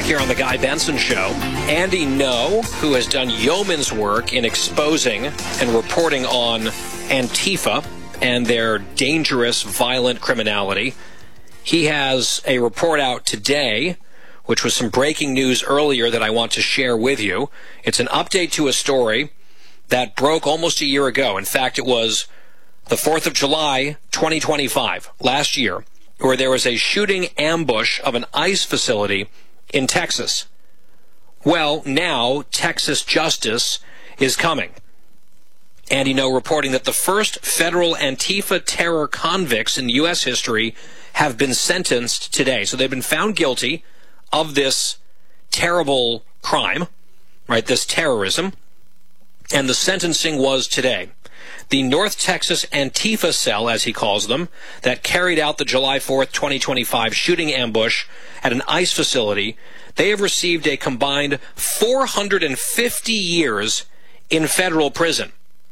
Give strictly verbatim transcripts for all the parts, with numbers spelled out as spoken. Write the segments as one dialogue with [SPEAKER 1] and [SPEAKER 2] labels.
[SPEAKER 1] back here on the Guy Benson Show. Andy Ngo, who has done yeoman's work in exposing and reporting on Antifa and their dangerous, violent criminality. He has a report out today, which was some breaking news earlier that I want to share with you. It's an update to a story that broke almost a year ago. In fact, it was the fourth of July, twenty twenty-five, last year, where there was a shooting ambush of an ICE facility in Texas. Well, now Texas justice is coming. Andy Ngo reporting that the first federal Antifa terror convicts in U S history have been sentenced today. So they've been found guilty of this terrible crime, right, this terrorism, and the sentencing was today. The North Texas Antifa cell, as he calls them, that carried out the July fourth, twenty twenty-five shooting ambush at an ICE facility, they have received a combined four hundred fifty years in federal prison.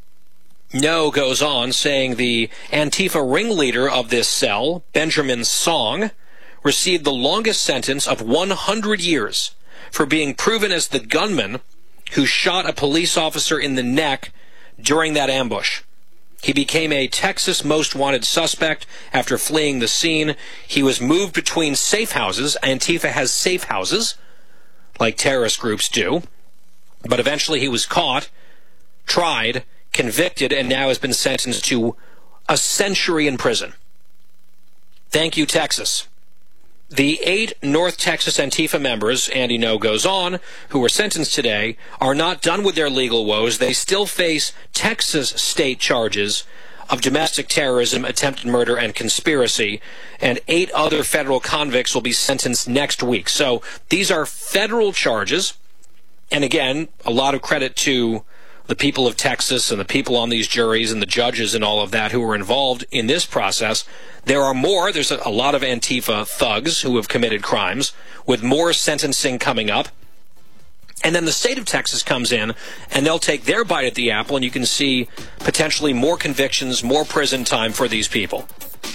[SPEAKER 1] Ngo goes on, saying the Antifa ringleader of this cell, Benjamin Song, received the longest sentence of one hundred years for being proven as the gunman who shot a police officer in the neck during that ambush. He became a Texas most wanted suspect after fleeing the scene. He was moved between safe houses. Antifa has safe houses, like terrorist groups do. But eventually he was caught, tried, convicted, and now has been sentenced to a century in prison. Thank you, Texas. The eight North Texas Antifa members, Andy Ngo goes on, who were sentenced today, are not done with their legal woes. They still face Texas state charges of domestic terrorism, attempted murder, and conspiracy, and eight other federal convicts will be sentenced next week. So these are federal charges, and again, a lot of credit to the people of Texas and the people on these juries and the judges and all of that who were involved in this process. There are more. There's a lot of Antifa thugs who have committed crimes, with more sentencing coming up. And then the state of Texas comes in, and they'll take their bite at the apple, and you can see potentially more convictions, more prison time for these people.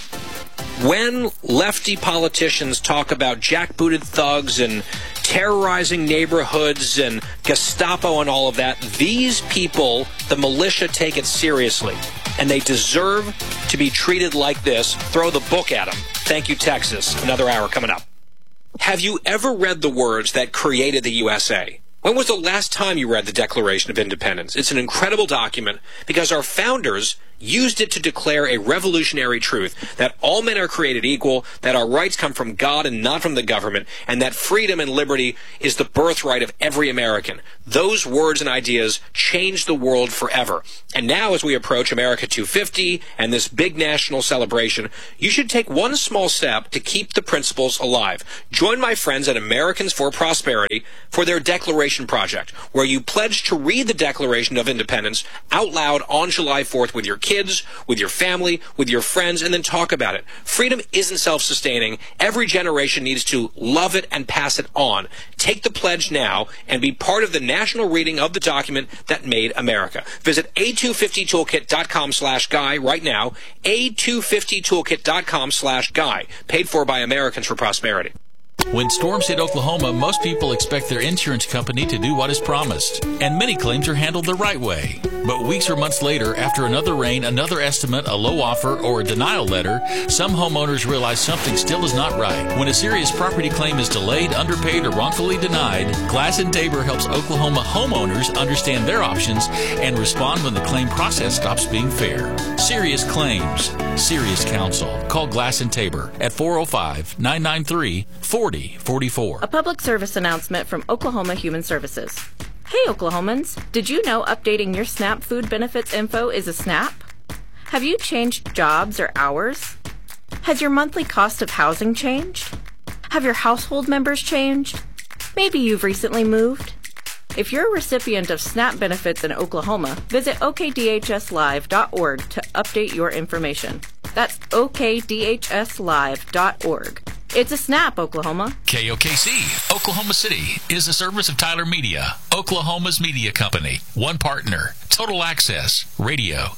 [SPEAKER 1] When lefty politicians talk about jackbooted thugs and terrorizing neighborhoods and Gestapo and all of that, these people, the militia, take it seriously. And they deserve to be treated like this. Throw the book at them. Thank you, Texas. Another hour coming up. Have you ever read the words that created the U S A? When was the last time you read the Declaration of Independence? It's an incredible document because our founders used it to declare a revolutionary truth that all men are created equal, that our rights come from God and not from the government, and that freedom and liberty is the birthright of every American. Those words and ideas changed the world forever. And now as we approach America two fifty and this big national celebration, you should take one small step to keep the principles alive. Join my friends at Americans for Prosperity for their Declaration Project, where you pledge to read the Declaration of Independence out loud on July fourth with your kids, with your family, with your friends, and then talk about it. Freedom isn't self-sustaining. Every generation needs to love it and pass it on. Take the pledge now and be part of the national reading of the document that made America. Visit A two fifty toolkit dot com slash guy right now, A two fifty toolkit dot com slash guy, paid for by Americans for Prosperity.
[SPEAKER 2] When storms hit Oklahoma, most people expect their insurance company to do what is promised, and many claims are handled the right way. But weeks or months later, after another rain, another estimate, a low offer, or a denial letter, some homeowners realize something still is not right. When a serious property claim is delayed, underpaid, or wrongfully denied, Glass and Tabor helps Oklahoma homeowners understand their options and respond when the claim process stops being fair. Serious claims, serious counsel. Call Glass and Tabor at four oh five, nine nine three, four oh four four.
[SPEAKER 3] A public service announcement from Oklahoma Human Services. Hey Oklahomans, did you know updating your SNAP food benefits info is a snap? Have you changed jobs or hours? Has your monthly cost of housing changed? Have your household members changed? Maybe you've recently moved. If you're a recipient of SNAP benefits in Oklahoma, visit O K D H S live dot org to update your information. That's O K D H S live dot org. It's a snap, Oklahoma.
[SPEAKER 2] K O K C, Oklahoma City, is a service of Tyler Media, Oklahoma's media company. One partner, Total Access Radio.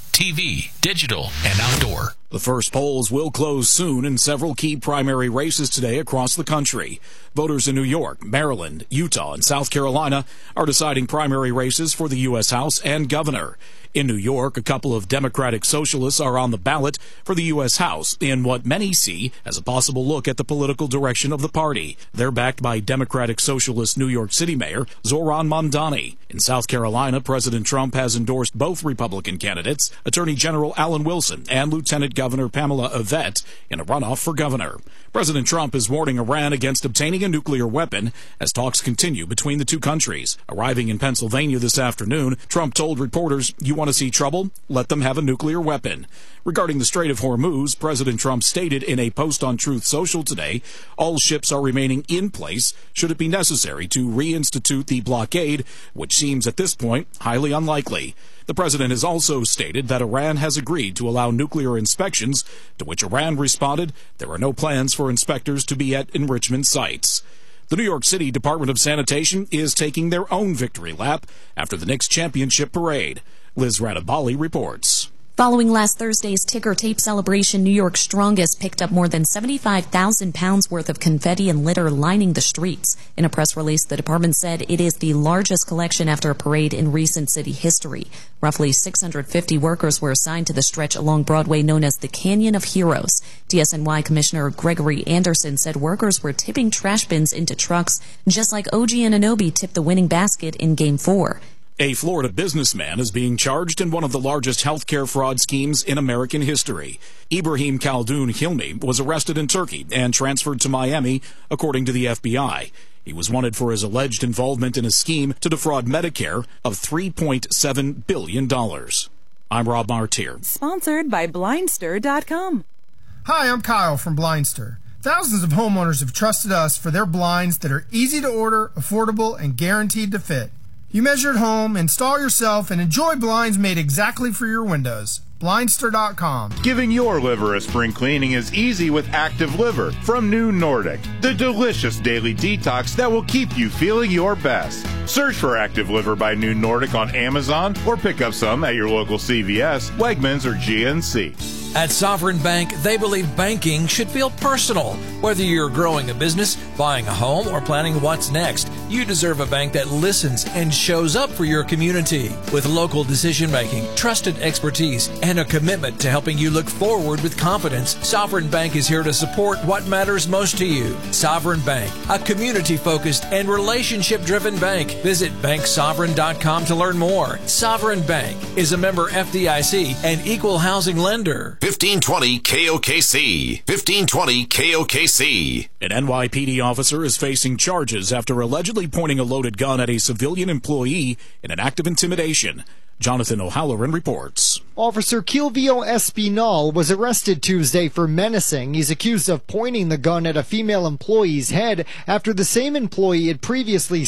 [SPEAKER 2] T V, digital, and outdoor.
[SPEAKER 4] The first polls will close soon in several key primary races today across the country. Voters in New York, Maryland, Utah, and South Carolina are deciding primary races for the U S House and governor. In New York, a couple of Democratic socialists are on the ballot for the U S House in what many see as a possible look at the political direction of the party. They're backed by Democratic Socialist New York City Mayor Zohran Mamdani. In South Carolina, President Trump has endorsed both Republican candidates, Attorney General Alan Wilson and Lieutenant Governor Pamela Yvette, in a runoff for governor. President Trump is warning Iran against obtaining a nuclear weapon as talks continue between the two countries. Arriving in Pennsylvania this afternoon, Trump told reporters, "You want to see trouble? Let them have a nuclear weapon." Regarding the Strait of Hormuz, President Trump stated in a post on Truth Social today, all ships are remaining in place should it be necessary to reinstitute the blockade, which seems at this point highly unlikely. The president has also stated that Iran has agreed to allow nuclear inspections, to which Iran responded, there are no plans for inspectors to be at enrichment sites. The New York City Department of Sanitation is taking their own victory lap after the Knicks championship parade. Liz Radabali reports.
[SPEAKER 5] Following last Thursday's ticker tape celebration, New York's strongest picked up more than seventy-five thousand pounds worth of confetti and litter lining the streets. In a press release, the department said it is the largest collection after a parade in recent city history. Roughly six hundred fifty workers were assigned to the stretch along Broadway known as the Canyon of Heroes. D S N Y Commissioner Gregory Anderson said workers were tipping trash bins into trucks, just like O G Anunoby tipped the winning basket in Game four.
[SPEAKER 4] A Florida businessman is being charged in one of the largest healthcare fraud schemes in American history. Ibrahim Khaldoon Hilmi was arrested in Turkey and transferred to Miami, according to the F B I. He was wanted for his alleged involvement in a scheme to defraud Medicare of three point seven billion dollars. I'm Rob Martier.
[SPEAKER 6] Sponsored by Blindster dot com.
[SPEAKER 7] Hi, I'm Kyle from Blindster. Thousands of homeowners have trusted us for their blinds that are easy to order, affordable, and guaranteed to fit. You measure at home, install yourself, and enjoy blinds made exactly for your windows. Blindster dot com.
[SPEAKER 8] Giving your liver a spring cleaning is easy with Active Liver from New Nordic, the delicious daily detox that will keep you feeling your best. Search for Active Liver by New Nordic on Amazon or pick up some at your local C V S, Wegmans, or G N C.
[SPEAKER 9] At Sovereign Bank, they believe banking should feel personal. Whether you're growing a business, buying a home, or planning what's next, you deserve a bank that listens and shows up for your community. With local decision-making, trusted expertise, and a commitment to helping you look forward with confidence, Sovereign Bank is here to support what matters most to you. Sovereign Bank, a community-focused and relationship-driven bank. Visit bank sovereign dot com to learn more. Sovereign Bank is a member F D I C and equal housing lender.
[SPEAKER 10] fifteen twenty K O K C. fifteen twenty K O K C.
[SPEAKER 4] An N Y P D officer is facing charges after allegedly pointing a loaded gun at a civilian employee in an act of intimidation. Jonathan O'Halloran reports.
[SPEAKER 11] Officer Kilvio Espinal was arrested Tuesday for menacing. He's accused of pointing the gun at a female employee's head after the same employee had previously